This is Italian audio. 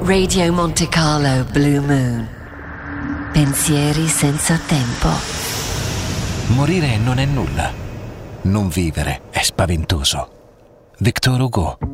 Radio Monte Carlo Blue Moon. Pensieri senza tempo. Morire non è nulla. Non vivere è spaventoso. Victor Hugo.